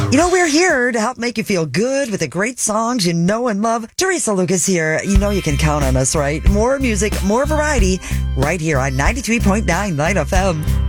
You know, we're here to help make you feel good with the great songs you know and love. Teresa Lucas here. You know you can count on us, right? More music, more variety, right here on 93.9 Light FM.